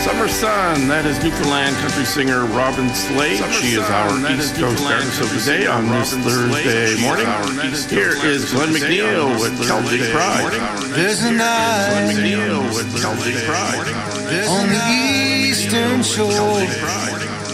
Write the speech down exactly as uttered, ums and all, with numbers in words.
Summer Sun, that is Newfoundland country singer Robin Slade. She is our East Coast artist of the day on this Thursday morning. Here is Glenn McNeil with Celtic Pride. There's a night Glenn McNeil with Celtic Pride. on the eastern shore.